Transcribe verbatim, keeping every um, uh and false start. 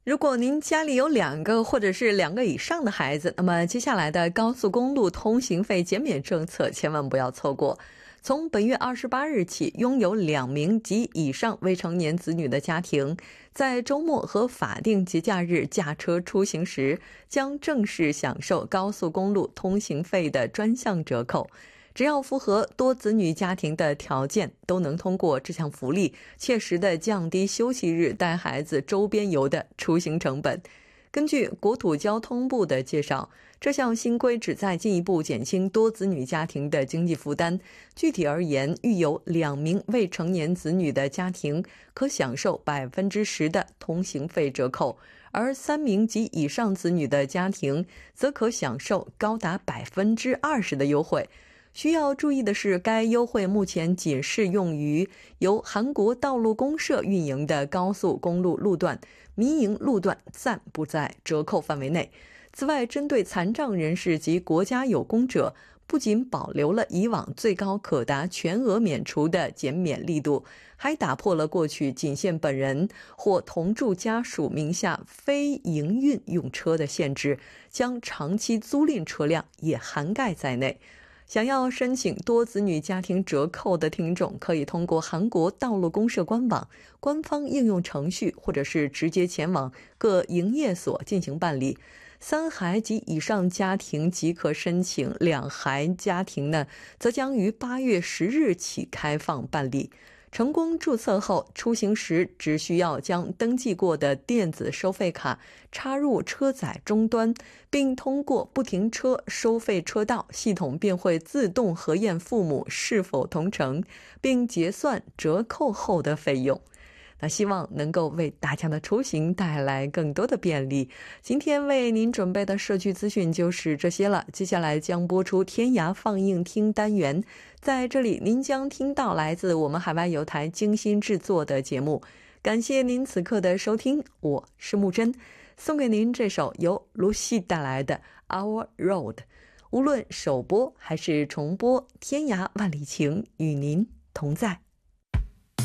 如果您家里有两个或者是两个以上的孩子，那么接下来的高速公路通行费减免政策千万不要错过。从本月二十八日起，拥有两名及以上未成年子女的家庭，在周末和法定节假日驾车出行时，将正式享受高速公路通行费的专项折扣。只要符合多子女家庭的条件，都能通过这项福利，切实地降低休息日带孩子周边游的出行成本。根据国土交通部的介绍，这项新规旨在进一步减轻多子女家庭的经济负担。具体而言，育有两名未成年子女的家庭可享受百分之十的通行费折扣，而三名及以上子女的家庭则可享受高达百分之二十的优惠。需要注意的是，该优惠目前仅适用于由韩国道路公社运营的高速公路路段，民营路段暂不在折扣范围内。此外，针对残障人士及国家有功者，不仅保留了以往最高可达全额免除的减免力度，还打破了过去仅限本人或同住家属名下非营运用车的限制，将长期租赁车辆也涵盖在内。想要申请多子女家庭折扣的听众，可以通过韩国道路公社官网、官方应用程序，或者是直接前往各营业所进行办理。三孩及以上家庭即可申请，两孩家庭呢，则将于八月十日起开放办理。成功注册后，出行时只需要将登记过的电子收费卡插入车载终端，并通过不停车收费车道，系统便会自动核验父母是否同乘，并结算折扣后的费用。那希望能够为大家的出行带来更多的便利。今天为您准备的社区资讯就是这些了，接下来将播出天涯放映厅单元，在这里您将听到来自我们海外有台精心制作的节目。感谢您此刻的收听，我是木真，送给您这首由卢西带来的 Our Road。 无论首播还是重播，天涯万里情与您同在。